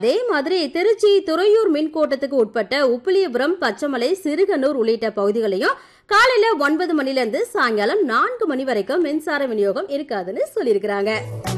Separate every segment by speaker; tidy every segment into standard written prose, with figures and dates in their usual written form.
Speaker 1: அதே மாதிரி திருச்சி துறையூர் மின்கோட்டத்துக்கு உட்பட்ட உப்பிலியபுரம், பச்சைமலை, சிறுகனூர் உள்ளிட்ட பகுதிகளையும் காலையில 9 மணில இருந்து சாயங்காலம் 4 மணி வரைக்கும் மின்சார விநியோகம் இருக்காதுன்னு சொல்லியிருக்கிறாங்க.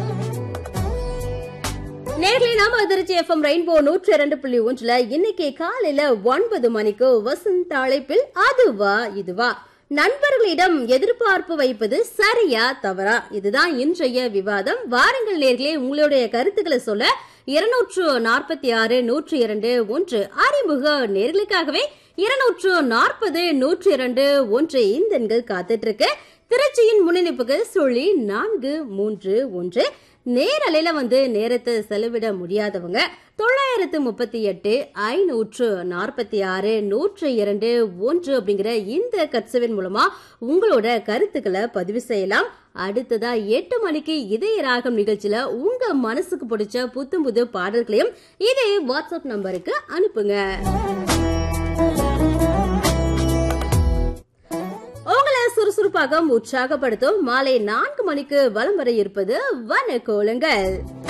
Speaker 1: நேர்களை நாம திருச்சி எஃப்எம் ரெயின்போ 102.1 இன்னைக்கு காலையில 9 மணிக்கு வசந்த அழைப்பில் அதுவா இதுவா நண்பர்களிடம் எதிர்பார்ப்பு வைப்பது சரியா தவறா, இதுதான் இன்றைய விவாதம். வாருங்கள் நேர்களே, உங்களுடைய கருத்துக்களை சொல்ல 246 102 1 அறிமுக நேர்களுக்காகவே 240 102 1 இந்த எண்கள் காத்துட்டு இருக்கு. திருச்சியின் முன்னிணைப்புக்கு 0431 நேரலையில நேரத்தை செலவிட முடியாதவங்க 938 546 102 1 அப்படிங்கிற இந்த கட்சவின் மூலமா உங்களோட கருத்துக்களை பதிவு செய்யலாம். அடுத்ததா 8 மணிக்கு இதய ராகம் நிகழ்ச்சியில உங்க மனசுக்கு பிடிச்ச புத்தம் புது பாடல்களையும் இதே வாட்ஸ்அப் நம்பருக்கு அனுப்புங்க. உங்களை சுறுசுறுப்பாக உற்சாகப்படுத்தும் மாலை 4 மணிக்கு வலம் வர இருப்பது வனக்கோலங்கள்.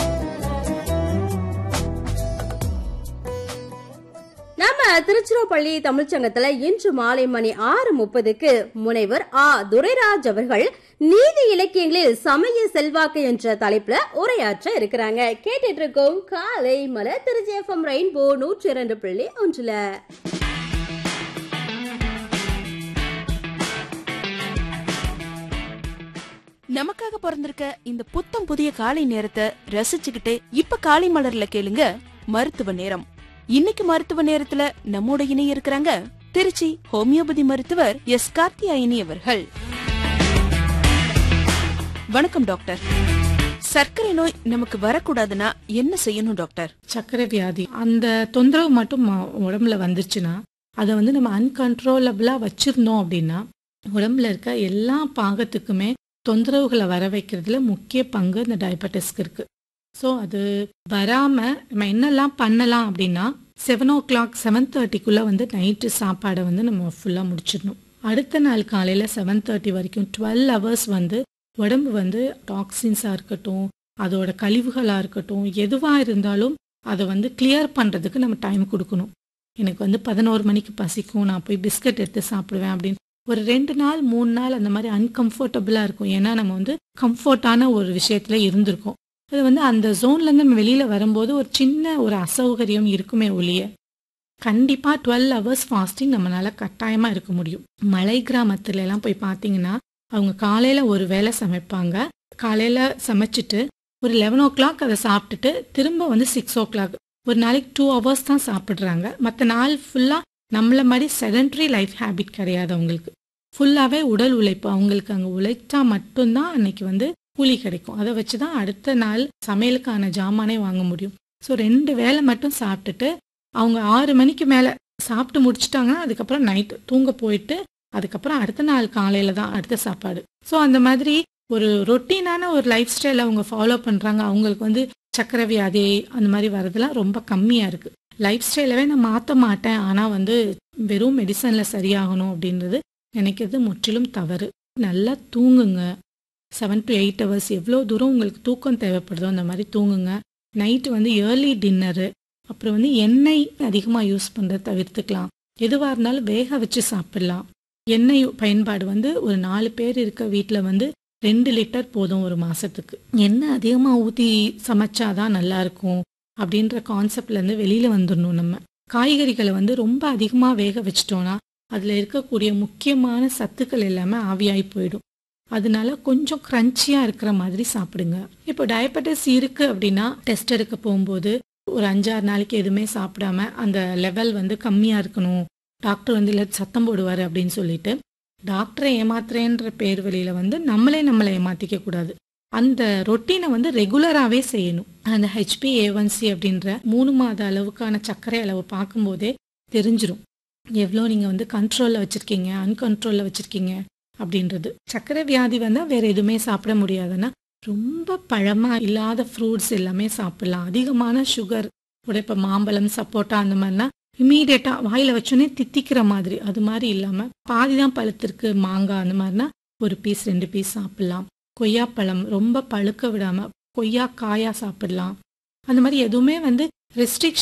Speaker 1: நம்ம திருச்சிராப்பள்ளி தமிழ்ச்சங்கத்துல இன்று மாலை மணி 6:30க்கு முனைவர் துரைராஜ் அவர்கள் நீதி இலக்கியங்களில் சமய செல்வாக்கு என்ற தலைப்புல உரையாற்ற இருக்கிறாங்க. கேட்டுட்டு இருக்கோம் காலை மலர் திருச்சி எஃப்எம் ரெயின்போ 102.1.
Speaker 2: நமக்காக பிறந்திருக்க இந்த புத்தம் புதிய காலை நேரத்தை ரசிச்சுக்கிட்டே இப்ப காலை மலர்ல கேளுங்க மருத்துவ நேரம். இன்னைக்கு மருத்துவ நேரத்துல நம்மோட இணைய இருக்கிறாங்க திருச்சி ஹோமியோபதி மருத்துவர் எஸ் கார்த்தியாயினி அவர்கள். வணக்கம் டாக்டர். சர்க்கரை நோய் நமக்கு வரக்கூடாதுன்னா என்ன செய்யணும் டாக்டர்?
Speaker 3: சர்க்கரை வியாதி அந்த தொந்தரவு மட்டும் உடம்புல வந்துருச்சுன்னா அதை நம்ம அன்கன்ட்ரோலபிளா வச்சிருந்தோம் அப்படின்னா உடம்புல இருக்க எல்லா பாகத்துக்குமே தொந்தரவுகளை வர வைக்கிறதுல முக்கிய பங்கு இந்த டயபெட்டிஸ்க்கு இருக்கு. ஸோ அது வராம நம்ம என்னெல்லாம் பண்ணலாம் அப்படின்னா 7:00 7:30 நைட்டு சாப்பாடை நம்ம ஃபுல்லாக முடிச்சிடணும். அடுத்த நாள் காலையில் 7:30 வரைக்கும் 12 hours உடம்பு டாக்ஸின்ஸாக இருக்கட்டும், அதோட கழிவுகளாக இருக்கட்டும், எதுவாக இருந்தாலும் அதை கிளியர் பண்ணுறதுக்கு நம்ம டைம் கொடுக்கணும். எனக்கு 11 மணிக்கு பசிக்கும், நான் போய் பிஸ்கட் எடுத்து சாப்பிடுவேன் அப்படின்னு ஒரு 2 நாள் 3 நாள் அந்த மாதிரி அன்கம்ஃபர்டபுளாக இருக்கும். ஏன்னா நம்ம கம்ஃபர்டான ஒரு விஷயத்துல இருந்திருக்கோம். அது அந்த ஜோன்லேருந்து நம்ம வெளியில் வரும்போது ஒரு சின்ன ஒரு அசௌகரியம் இருக்குமே ஒழிய கண்டிப்பாக 12 hours ஃபாஸ்டிங் நம்மளால கட்டாயமாக இருக்க முடியும். மலை கிராமத்துல எல்லாம் போய் பார்த்தீங்கன்னா அவங்க காலையில் ஒரு வேளை சமைப்பாங்க. காலையில் சமைச்சிட்டு ஒரு 11:00 அதை சாப்பிட்டுட்டு திரும்ப 6:00 ஒரு நாளைக்கு 2 hours தான் சாப்பிட்றாங்க. மற்ற நாள் ஃபுல்லாக நம்மள மாதிரி செடன்ட்ரி லைஃப் ஹேபிட் கிடையாது அவங்களுக்கு. ஃபுல்லாகவே உடல் உழைப்பு. அவங்களுக்கு அங்கே உழைச்சா மட்டும்தான் அன்னைக்கு கூலி கிடைக்கும். அதை வச்சு தான் அடுத்த நாள் சமையலுக்கான ஜாமானே வாங்க முடியும். ஸோ 2 வேளை மட்டும் சாப்பிட்டுட்டு அவங்க 6 மணிக்கு மேலே சாப்பிட்டு முடிச்சுட்டாங்கன்னா அதுக்கப்புறம் நைட்டு தூங்க போயிட்டு அதுக்கப்புறம் அடுத்த நாள் காலையில் தான் அடுத்த சாப்பாடு. ஸோ அந்த மாதிரி ஒரு ரொட்டீனான ஒரு லைஃப் ஸ்டைல் அவங்க ஃபாலோ பண்ணுறாங்க. அவங்களுக்கு சர்க்கரை வியாதி அந்த மாதிரி வரதெல்லாம் ரொம்ப கம்மியாக இருக்குது. லைஃப் ஸ்டைலவே நான் மாற்ற மாட்டேன், ஆனால் வெறும் மெடிசனில் சரியாகணும் அப்படின்றது நினைக்கிறது முற்றிலும் தவறு. நல்லா தூங்குங்க. 7 to 8 hours எவ்வளோ தூரம் உங்களுக்கு தூக்கம் தேவைப்படுதோ அந்த மாதிரி தூங்குங்க. நைட்டு ஏர்லி டின்னரு, அப்புறம் எண்ணெய் அதிகமாக யூஸ் பண்ணுறத தவிர்த்துக்கலாம். எதுவாக இருந்தாலும் வேக வச்சு சாப்பிடலாம். எண்ணெய் பயன்பாடு ஒரு 4 பேர் இருக்க வீட்டில் 2 லிட்டர் போதும் ஒரு மாதத்துக்கு. எண்ணெய் அதிகமாக ஊற்றி சமைச்சாதான் நல்லாயிருக்கும் அப்படின்ற கான்செப்ட்லேருந்து வெளியில் வந்துடணும். நம்ம காய்கறிகளை ரொம்ப அதிகமாக வேக வச்சிட்டோன்னா அதில் இருக்கக்கூடிய முக்கியமான சத்துக்கள் எல்லாமே ஆவியாகி போயிடும். அதனால கொஞ்சம் க்ரன்ச்சியாக இருக்கிற மாதிரி சாப்பிடுங்க. இப்போ டயபெட்டிஸ் இருக்குது அப்படின்னா டெஸ்ட் எடுக்க போகும்போது ஒரு 5-6 நாளைக்கு எதுவுமே சாப்பிடாம அந்த லெவல் கம்மியாக இருக்கணும், டாக்டர் இல்லை சத்தம் போடுவார் அப்படின்னு சொல்லிட்டு டாக்டரை ஏமாத்துறேன்ற பேர் வழியில் நம்மளை ஏமாற்றிக்க கூடாது. அந்த ரொட்டீனை ரெகுலராகவே செய்யணும். அந்த HbA1c அப்படின்ற 3 மாத அளவுக்கான சர்க்கரை அளவு பார்க்கும்போதே தெரிஞ்சிடும் எவ்வளோ நீங்கள் கண்ட்ரோலில் வச்சுருக்கீங்க, அன்கண்ட்ரோலில் வச்சுருக்கீங்க அப்படின்றது. சர்க்கரை வியாதி வேறு எதுவுமே சாப்பிட முடியாதுன்னா ரொம்ப பழமாக இல்லாத ஃப்ரூட்ஸ் எல்லாமே சாப்பிடலாம். அதிகமான சுகர் கூட இப்போ மாம்பழம், சப்போட்டா அந்த மாதிரினா இம்மீடியட்டாக வாயில் வச்சோன்னே தித்திக்கிற மாதிரி அது மாதிரி இல்லாமல் பாதி தான் பழுத்திருக்கு மாங்காய் அந்த மாதிரினா ஒரு பீஸ் 2 பீஸ் சாப்பிடலாம். கொய்யாப்பழம் ரொம்ப பழுக்க விடாமல் கொய்யா காயாக சாப்பிடலாம். அந்த மாதிரி எதுவுமே ரெஸ்ட்ரிக்ஷன்